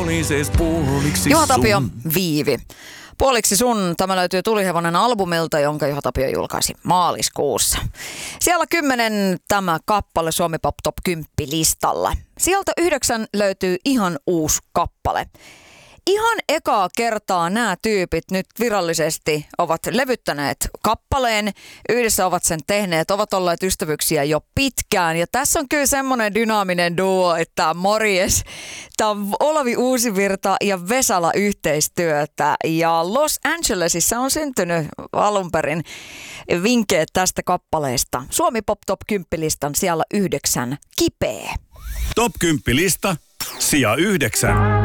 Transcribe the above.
Juha Tapio, Viivi. Puoliksi sun, tämä löytyy Tulihevonen albumilta, jonka Juha Tapio julkaisi maaliskuussa. Siellä 10 tämä kappale Suomi Pop Top 10 listalla. Sieltä 9 löytyy ihan uusi kappale. Ihan ekaa kertaa nämä tyypit nyt virallisesti ovat levyttäneet kappaleen, yhdessä ovat sen tehneet, ovat olleet ystävyyksiä jo pitkään. Ja tässä on kyllä semmoinen dynaaminen duo, että morjes. Tämä on Olavi Uusivirta ja Vesala yhteistyötä. Ja Los Angelesissa on syntynyt alun perin vinkkeet tästä kappaleesta. Suomi Pop Top 10 listan siellä 9 Kipeä. Top 10 lista, sija 9.